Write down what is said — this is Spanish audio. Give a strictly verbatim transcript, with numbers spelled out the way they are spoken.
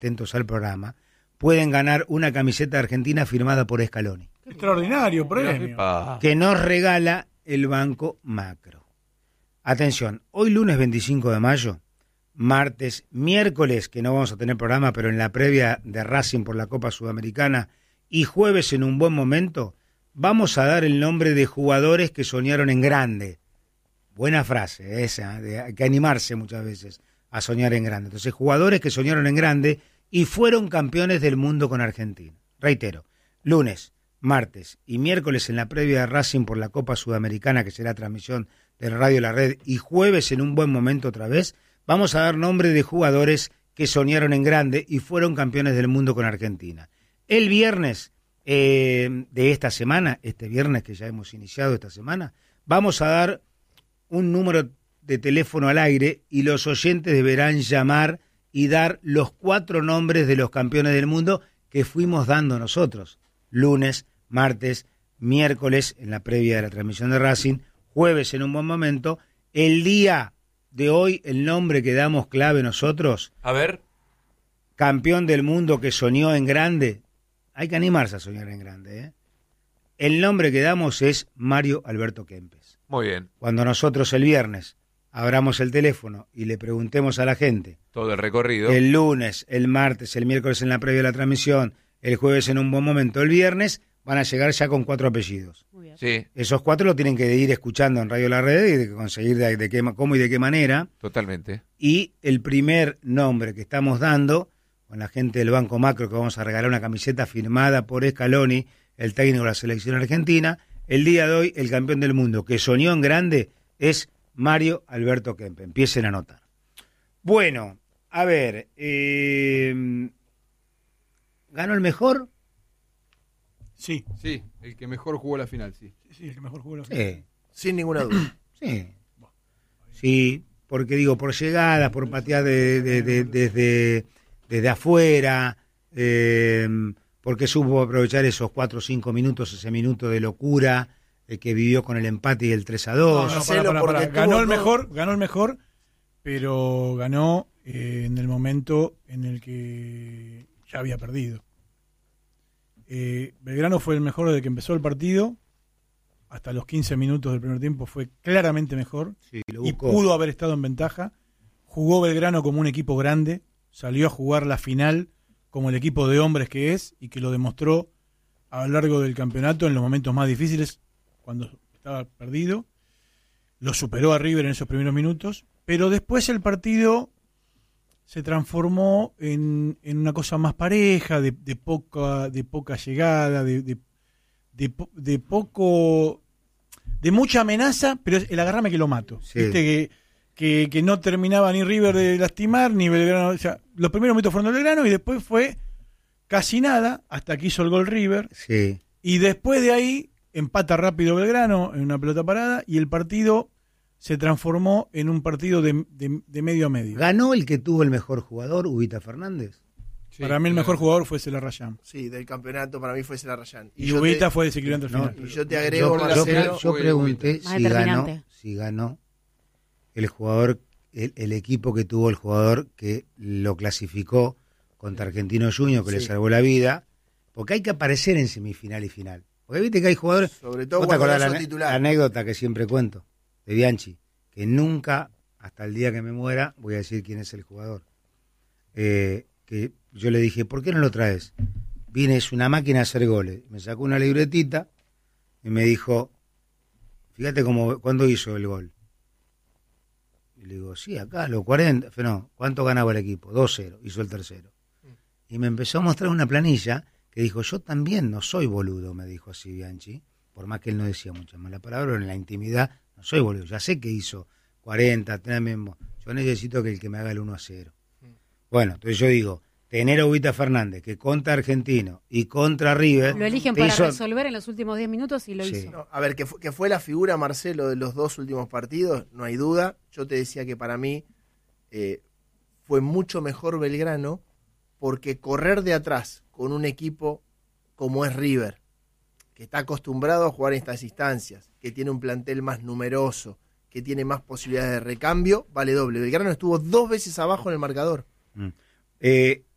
atentos al programa, pueden ganar una camiseta argentina firmada por Scaloni. Extraordinario premio. Que nos regala el Banco Macro. Atención, hoy lunes veinticinco de mayo, martes, miércoles, que no vamos a tener programa, pero en la previa de Racing por la Copa Sudamericana, y jueves en un buen momento, vamos a dar el nombre de jugadores que soñaron en grande. Buena frase esa, de, hay que animarse muchas veces a soñar en grande. Entonces, jugadores que soñaron en grande y fueron campeones del mundo con Argentina. Reitero, lunes, martes y miércoles en la previa de Racing por la Copa Sudamericana, que será transmisión de Radio La Red, y jueves en un buen momento otra vez, vamos a dar nombre de jugadores que soñaron en grande y fueron campeones del mundo con Argentina. El viernes eh, de esta semana, este viernes que ya hemos iniciado esta semana, vamos a dar un número de teléfono al aire y los oyentes deberán llamar y dar los cuatro nombres de los campeones del mundo que fuimos dando nosotros. Lunes, martes, miércoles en la previa de la transmisión de Racing, jueves en un buen momento. El día de hoy, el nombre que damos clave nosotros. A ver. Campeón del mundo que soñó en grande. Hay que animarse a soñar en grande, ¿eh? El nombre que damos es Mario Alberto Kempes. Muy bien. Cuando nosotros el viernes abramos el teléfono y le preguntemos a la gente. Todo el recorrido. El lunes, el martes, el miércoles en la previa de la transmisión, el jueves en un buen momento, el viernes, van a llegar ya con cuatro apellidos. Muy bien. Sí. Esos cuatro lo tienen que ir escuchando en Radio La Red y de conseguir de, de qué, cómo y de qué manera. Totalmente. Y el primer nombre que estamos dando, con la gente del Banco Macro, que vamos a regalar una camiseta firmada por Scaloni, el técnico de la selección argentina, el día de hoy el campeón del mundo que soñó en grande es Mario Alberto Kempes. Empiecen a anotar. Bueno, a ver, eh, ¿ganó el mejor? Sí. Sí, el que mejor jugó la final, sí. Sí, el que mejor jugó la final. Sí. Sin ninguna duda. Sí. Sí, porque digo, por llegadas, por patear de, de, de, de, desde, desde afuera, eh, porque supo aprovechar esos cuatro o cinco minutos, ese minuto de locura eh, que vivió con el empate y el tres a dos. No, no, pará, pará, pará. Ganó el mejor, ganó el mejor, pero ganó eh, en el momento en el que ya había perdido. Eh, Belgrano fue el mejor desde que empezó el partido, hasta los quince minutos del primer tiempo fue claramente mejor, sí, lo y pudo haber estado en ventaja. Jugó Belgrano como un equipo grande, salió a jugar la final como el equipo de hombres que es y que lo demostró a lo largo del campeonato en los momentos más difíciles cuando estaba perdido. Lo superó a River en esos primeros minutos, pero después el partido se transformó en, en una cosa más pareja, de, de poca de poca llegada, de, de, de, de poco de mucha amenaza, pero el agarrame que lo mato. Sí. Viste que, que, que no terminaba ni River de lastimar, ni Belgrano. O sea, los primeros minutos fueron del Belgrano y después fue casi nada, hasta que hizo el gol River. Sí. Y después de ahí empata rápido Belgrano en una pelota parada y el partido se transformó en un partido de, de, de medio a medio. ¿Ganó el que tuvo el mejor jugador, Ubita Fernández? Sí, para mí el mejor jugador fue Celarrayán. Sí, del campeonato para mí fue Celarrayán. Y, y Ubita te, fue desequilibrante al final. No, y yo te agrego, yo, Marcelo. Yo, yo pregunté si ganó, si ganó el jugador, el, el equipo que tuvo el jugador que lo clasificó contra Argentino Junior, que sí. le salvó la vida, porque hay que aparecer en semifinal y final. Porque viste que hay jugadores... Sobre todo cuando la, son titular. La anécdota que siempre cuento de Bianchi, que nunca, hasta el día que me muera, voy a decir quién es el jugador. Eh, que yo le dije, ¿por qué no lo traes? Viene, es una máquina a hacer goles. Me sacó una libretita y me dijo, fíjate cómo, cuándo hizo el gol. Y le digo, sí, acá, los cuarenta. No, ¿cuánto ganaba el equipo? dos cero, hizo el tercero. Y me empezó a mostrar una planilla que dijo, yo también no soy boludo, me dijo así Bianchi, por más que él no decía muchas malas palabras, pero en la intimidad no soy boludo, ya sé que hizo cuarenta, treinta, yo necesito que el que me haga el uno a cero. Bueno, entonces yo digo, tener a Ubita Fernández, que contra Argentino y contra River... Lo eligen para hizo... resolver en los últimos diez minutos y lo sí. hizo. No, a ver, que fue, que fue la figura, Marcelo, de los dos últimos partidos, no hay duda. Yo te decía que para mí eh, fue mucho mejor Belgrano, porque correr de atrás con un equipo como es River, que está acostumbrado a jugar en estas instancias, que tiene un plantel más numeroso, que tiene más posibilidades de recambio, vale doble. Belgrano estuvo dos veces abajo en el marcador. Mm. Eh,